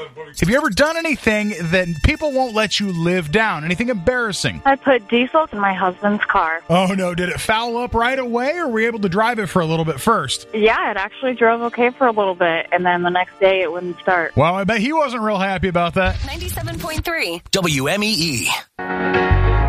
Have you ever done anything that people won't let you live down? Anything embarrassing? I put diesel in my husband's car. Oh, no. Did it foul up right away, or were you able to drive it for a little bit first? Yeah, it actually drove okay for a little bit, and then the next day it wouldn't start. Well, I bet he wasn't real happy about that. 97.3 WMEE.